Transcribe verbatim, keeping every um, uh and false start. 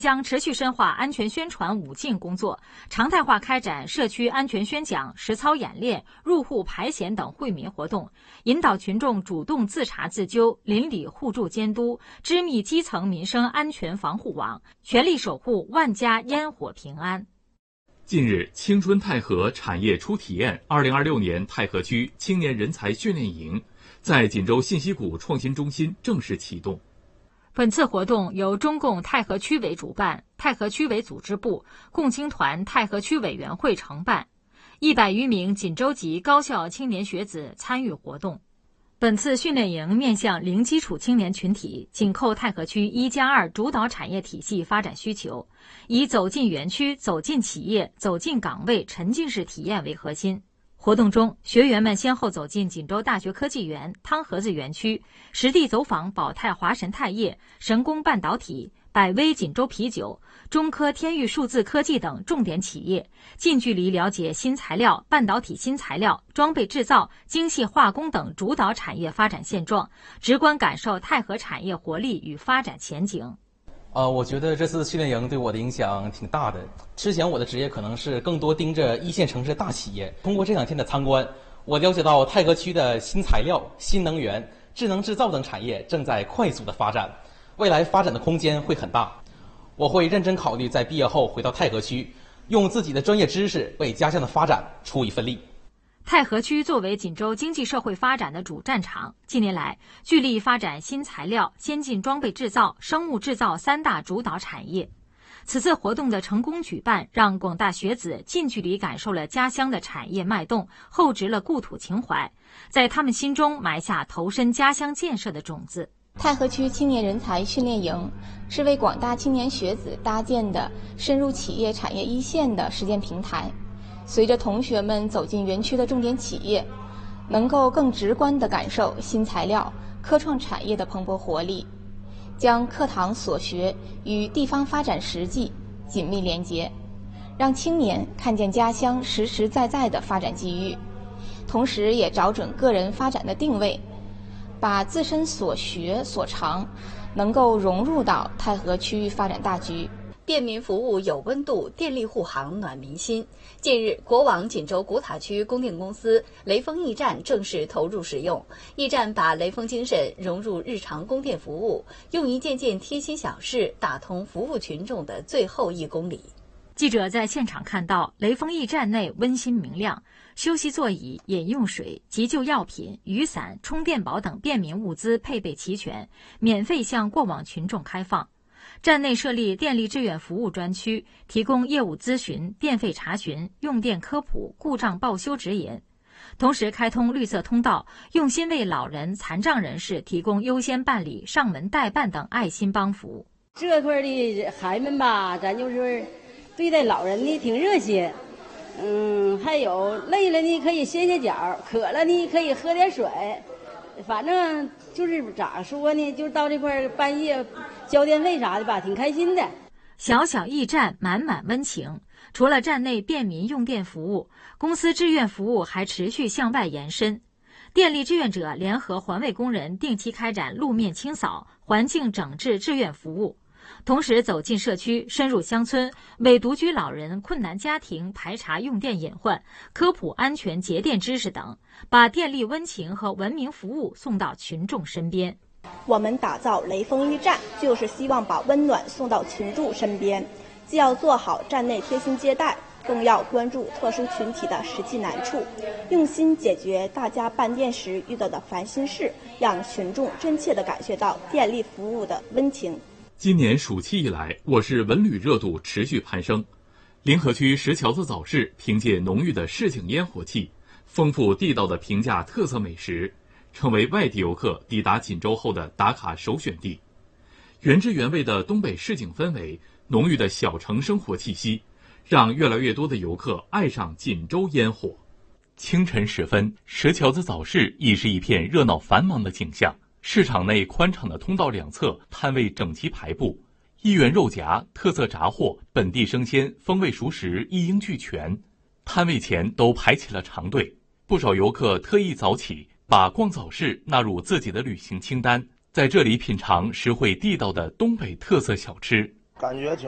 将持续深化安全宣传五进工作，常态化开展社区安全宣讲、实操演练、入户排险等惠民活动，引导群众主动自查自纠、邻里互助监督，织密基层民生安全防护网，全力守护万家烟火平安。 近日，青春太和产业初体验二零二六年太和区青年人才训练营在锦州信息谷创新中心正式启动。 本次活动由中共太和区委主办，太和区委组织部、共青团太和区委员会承办，一百余名锦州籍高校青年学子参与活动。本次训练营面向零基础青年群体，紧扣太和区一加二主导产业体系发展需求，以走进园区、走进企业、走进岗位沉浸式体验为核心。活动中，学员们先后走进锦州大学科技园、汤盒子园区，实地走访宝泰华神钛业、神工半导体、百威锦州啤酒、中科天域数字科技等重点企业，近距离了解新材料、半导体新材料、装备制造、精细化工等主导产业发展现状，直观感受太和产业活力与发展前景。 呃，我觉得这次训练营对我的影响挺大的。之前我的职业可能是更多盯着一线城市大企业，通过这两天的参观，我了解到太和区的新材料、新能源、智能制造等产业正在快速的发展，未来发展的空间会很大。我会认真考虑在毕业后回到太和区，用自己的专业知识为家乡的发展出一份力。 太和区作为锦州经济社会发展的主战场，近年来聚力发展新材料、先进装备制造、生物制造三大主导产业。此次活动的成功举办，让广大学子近距离感受了家乡的产业脉动，厚植了故土情怀，在他们心中埋下投身家乡建设的种子。 太和区青年人才训练营是为广大青年学子搭建的深入企业产业一线的实践平台。随着同学们走进园区的重点企业，能够更直观地感受新材料、科创产业的蓬勃活力，将课堂所学与地方发展实际紧密连接，让青年看见家乡实实在在的发展机遇，同时也找准个人发展的定位，把自身所学所长能够融入到太和区域发展大局。 便民服务有温度，电力护航暖民心。近日，国网锦州古塔区供电公司雷锋驿站正式投入使用。驿站把雷锋精神融入日常供电服务，用一件件贴心小事打通服务群众的最后一公里。 记者在现场看到，雷锋驿站内温馨明亮，休息座椅、饮用水、急救药品、雨伞、充电宝等便民物资配备齐全，免费向过往群众开放。站内设立电力志愿服务专区，提供业务咨询、电费查询、用电科普、故障报修指引。同时开通绿色通道，用心为老人、残障人士提供优先办理、上门代办等爱心帮扶。 这块的孩子们吧，咱就是对待老人呢挺热心，嗯，还有累了呢可以歇歇脚，渴了呢可以喝点水，反正就是咋说呢，就到这块半夜交电费啥的吧，挺开心的。 小小驿站满满温情，除了站内便民用电服务，公司志愿服务还持续向外延伸。电力志愿者联合环卫工人定期开展路面清扫、环境整治志愿服务，同时走进社区、深入乡村，为独居老人、困难家庭排查用电隐患、科普安全节电知识等，把电力温情和文明服务送到群众身边。 我们打造雷锋驿站，就是希望把温暖送到群众身边，既要做好站内贴心接待，更要关注特殊群体的实际难处，用心解决大家办电时遇到的烦心事，让群众真切地感觉到电力服务的温情。 今年暑期以来，我市文旅热度持续攀升。临河区石桥子早市凭借浓郁的市井烟火气、丰富地道的平价特色美食，成为外地游客抵达锦州后的打卡首选地。原汁原味的东北市井氛围，浓郁的小城生活气息，让越来越多的游客爱上锦州烟火。清晨时分，石桥子早市已是一片热闹繁忙的景象。市场内宽敞的通道两侧，摊位整齐排布，一元肉夹、特色炸货、本地生鲜、风味熟食一应俱全。摊位前都排起了长队，不少游客特意早起，把逛早市纳入自己的旅行清单，在这里品尝实惠地道的东北特色小吃。 感觉挺